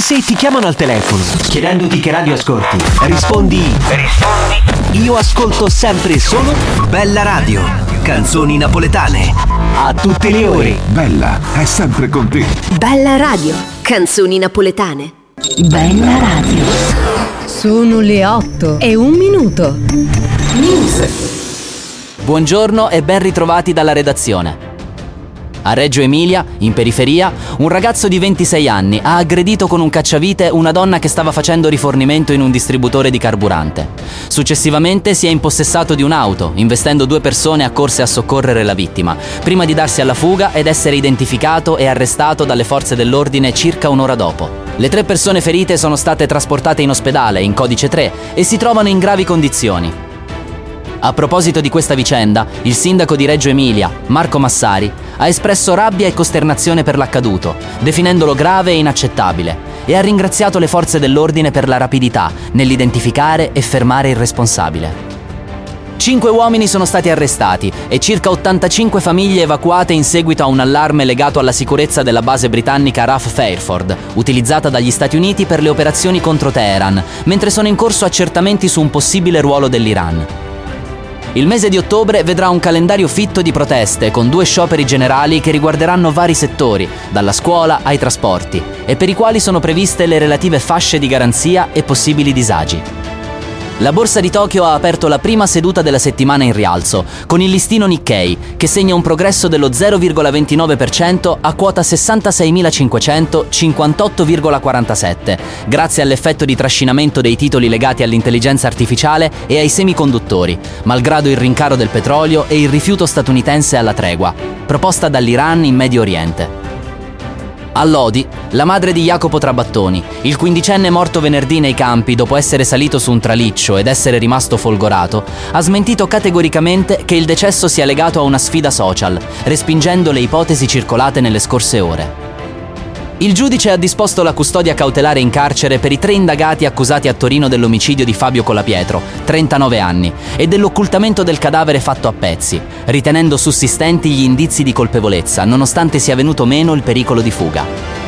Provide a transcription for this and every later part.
se ti chiamano al telefono chiedendoti che radio ascolti, rispondi io ascolto sempre e solo Bella Radio, canzoni napoletane, a tutte le ore. Bella è sempre con te. Bella Radio, canzoni napoletane. Bella Radio. Sono le 8:01. News. Buongiorno e ben ritrovati dalla redazione. A Reggio Emilia, in periferia, un ragazzo di 26 anni ha aggredito con un cacciavite una donna che stava facendo rifornimento in un distributore di carburante. Successivamente si è impossessato di un'auto, investendo 2 persone accorse a soccorrere la vittima, prima di darsi alla fuga ed essere identificato e arrestato dalle forze dell'ordine circa un'ora dopo. Le 3 persone ferite sono state trasportate in ospedale in codice 3 e si trovano in gravi condizioni. A proposito di questa vicenda, il sindaco di Reggio Emilia, Marco Massari, ha espresso rabbia e costernazione per l'accaduto, definendolo grave e inaccettabile, e ha ringraziato le forze dell'ordine per la rapidità nell'identificare e fermare il responsabile. 5 uomini sono stati arrestati e circa 85 famiglie evacuate in seguito a un allarme legato alla sicurezza della base britannica RAF Fairford, utilizzata dagli Stati Uniti per le operazioni contro Teheran, mentre sono in corso accertamenti su un possibile ruolo dell'Iran. Il mese di ottobre vedrà un calendario fitto di proteste con 2 scioperi generali che riguarderanno vari settori, dalla scuola ai trasporti, e per i quali sono previste le relative fasce di garanzia e possibili disagi. La borsa di Tokyo ha aperto la prima seduta della settimana in rialzo, con il listino Nikkei, che segna un progresso dello 0,29% a quota 66.558,47, grazie all'effetto di trascinamento dei titoli legati all'intelligenza artificiale e ai semiconduttori, malgrado il rincaro del petrolio e il rifiuto statunitense alla tregua, proposta dall'Iran in Medio Oriente. A Lodi, la madre di Jacopo Trabattoni, il 15enne morto venerdì nei campi dopo essere salito su un traliccio ed essere rimasto folgorato, ha smentito categoricamente che il decesso sia legato a una sfida social, respingendo le ipotesi circolate nelle scorse ore. Il giudice ha disposto la custodia cautelare in carcere per i 3 indagati accusati a Torino dell'omicidio di Fabio Colapietro, 39 anni, e dell'occultamento del cadavere fatto a pezzi, ritenendo sussistenti gli indizi di colpevolezza, nonostante sia venuto meno il pericolo di fuga.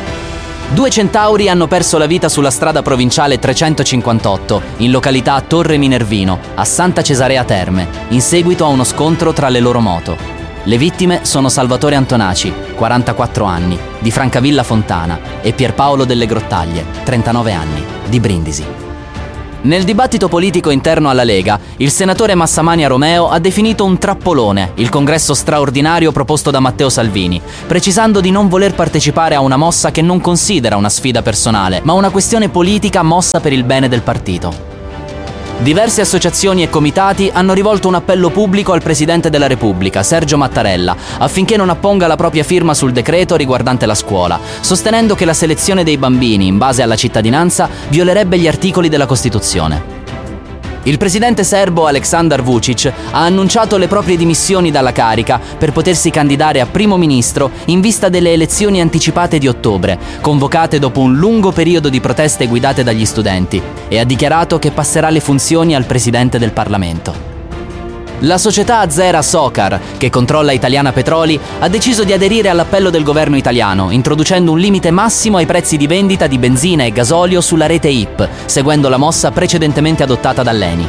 2 centauri hanno perso la vita sulla strada provinciale 358, in località Torre Minervino, a Santa Cesarea Terme, in seguito a uno scontro tra le loro moto. Le vittime sono Salvatore Antonaci, 44 anni, di Francavilla Fontana, e Pierpaolo Delle Grottaglie, 39 anni, di Brindisi. Nel dibattito politico interno alla Lega, il senatore Massamania Romeo ha definito un trappolone il congresso straordinario proposto da Matteo Salvini, precisando di non voler partecipare a una mossa che non considera una sfida personale, ma una questione politica mossa per il bene del partito. Diverse associazioni e comitati hanno rivolto un appello pubblico al Presidente della Repubblica, Sergio Mattarella, affinché non apponga la propria firma sul decreto riguardante la scuola, sostenendo che la selezione dei bambini in base alla cittadinanza violerebbe gli articoli della Costituzione. Il presidente serbo Aleksandar Vučić ha annunciato le proprie dimissioni dalla carica per potersi candidare a primo ministro in vista delle elezioni anticipate di ottobre, convocate dopo un lungo periodo di proteste guidate dagli studenti, e ha dichiarato che passerà le funzioni al presidente del Parlamento. La società azera Socar, che controlla Italiana Petroli, ha deciso di aderire all'appello del governo italiano, introducendo un limite massimo ai prezzi di vendita di benzina e gasolio sulla rete IP, seguendo la mossa precedentemente adottata dall'ENI.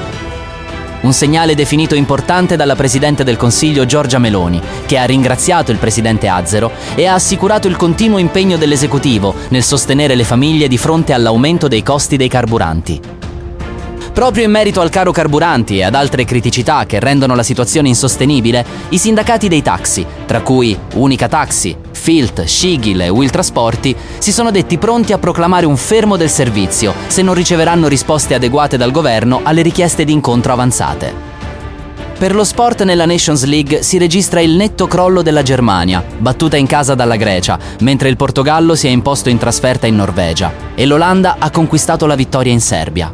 Un segnale definito importante dalla Presidente del Consiglio Giorgia Meloni, che ha ringraziato il presidente azero e ha assicurato il continuo impegno dell'esecutivo nel sostenere le famiglie di fronte all'aumento dei costi dei carburanti. Proprio in merito al caro carburanti e ad altre criticità che rendono la situazione insostenibile, i sindacati dei taxi, tra cui Unica Taxi, Filt, Scigil e Will Trasporti, si sono detti pronti a proclamare un fermo del servizio se non riceveranno risposte adeguate dal governo alle richieste di incontro avanzate. Per lo sport nella Nations League si registra il netto crollo della Germania, battuta in casa dalla Grecia, mentre il Portogallo si è imposto in trasferta in Norvegia e l'Olanda ha conquistato la vittoria in Serbia.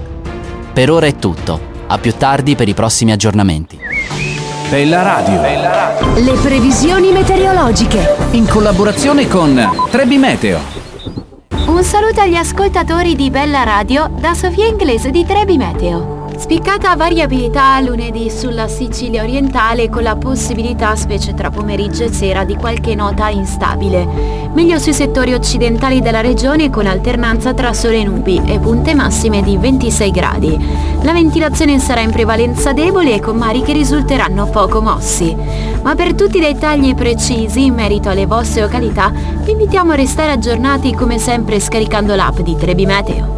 Per ora è tutto, a più tardi per i prossimi aggiornamenti. Bella Radio. Le previsioni meteorologiche. In collaborazione con Trebi Meteo. Un saluto agli ascoltatori di Bella Radio da Sofia Inglese di Trebi Meteo. Spiccata variabilità lunedì sulla Sicilia orientale, con la possibilità, specie tra pomeriggio e sera, di qualche nota instabile. Meglio sui settori occidentali della regione, con alternanza tra sole e nubi e punte massime di 26 gradi. La ventilazione sarà in prevalenza debole e con mari che risulteranno poco mossi. Ma per tutti i dettagli precisi in merito alle vostre località, vi invitiamo a restare aggiornati come sempre scaricando l'app di Trebi Meteo.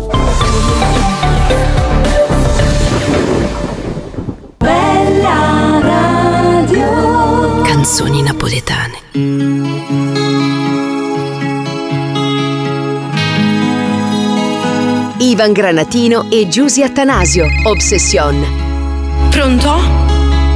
Bella Radio. Canzoni napoletane. Ivan Granatino e Giusy Attanasio, Obsession. Pronto?